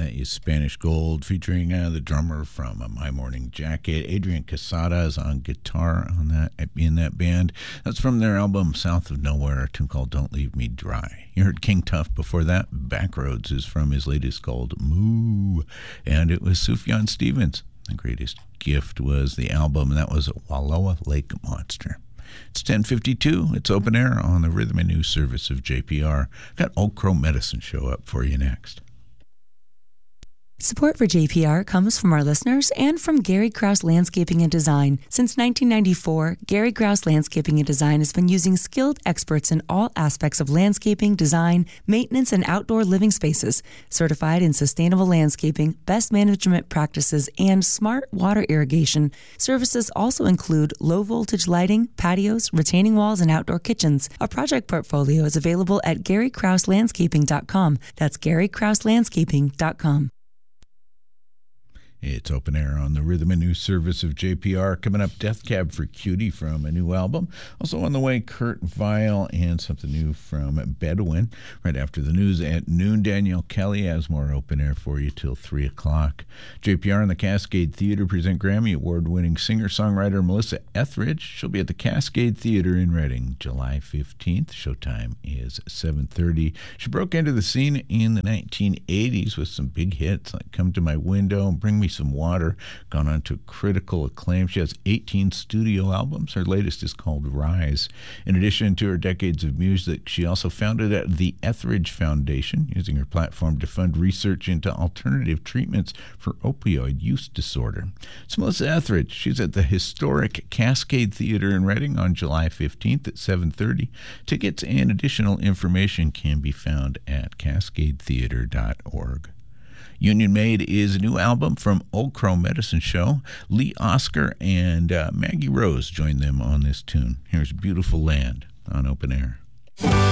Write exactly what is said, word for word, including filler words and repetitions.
That is Spanish Gold, featuring uh, the drummer from uh, My Morning Jacket. Adrian Casada is on guitar on that in that band. That's from their album South of Nowhere, a tune called Don't Leave Me Dry. You heard King Tuff before that. Backroads is from his latest called Moo. And it was Sufjan Stevens. The Greatest Gift was the album, and that was Wallowa Lake Monster. It's ten fifty-two. It's open air on the Rhythm and News service of J P R. Got Old Crow Medicine Show up for you next. Support for J P R comes from our listeners and from Gary Krause Landscaping and Design. Since nineteen ninety-four, Gary Krause Landscaping and Design has been using skilled experts in all aspects of landscaping, design, maintenance, and outdoor living spaces. Certified in sustainable landscaping, best management practices, and smart water irrigation. Services also include low-voltage lighting, patios, retaining walls, and outdoor kitchens. Our project portfolio is available at gary krause landscaping dot com. That's gary krause landscaping dot com. It's open air on the Rhythm and News service of J P R. Coming up, Death Cab for Cutie from a new album. Also on the way, Kurt Vile and something new from Bedouin. Right after the news at noon, Danielle Kelly has more open air for you till three o'clock. J P R and the Cascade Theater present Grammy Award-winning singer-songwriter Melissa Etheridge. She'll be at the Cascade Theater in Reading July fifteenth. Showtime is seven thirty. She broke into the scene in the nineteen eighties with some big hits like Come to My Window and Bring Me Some Water, gone on to critical acclaim. She has eighteen studio albums. Her latest is called Rise. In addition to her decades of music, she also founded the Etheridge Foundation, using her platform to fund research into alternative treatments for opioid use disorder. It's Melissa Etheridge. She's at the historic Cascade Theater in Reading on July fifteenth at seven thirty. Tickets and additional information can be found at cascade theater dot org. Union Made is a new album from Old Crow Medicine Show. Lee Oscar and uh, Maggie Rose joined them on this tune. Here's Beautiful Land on Open Air.